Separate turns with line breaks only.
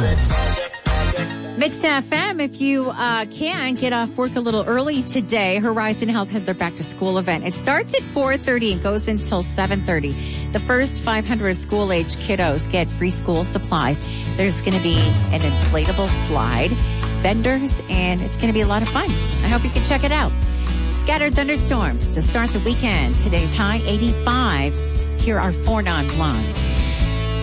Mix FM, if you can, get off work a little early today. Horizon Health has their back-to-school event. It starts at 4:30 and goes until 7:30. The first 500 school-age kiddos get free school supplies. There's going to be an inflatable slide, vendors, and it's going to be a lot of fun. I hope you can check it out. Scattered thunderstorms to start the weekend. Today's high 85. Here are 4 non-blondes.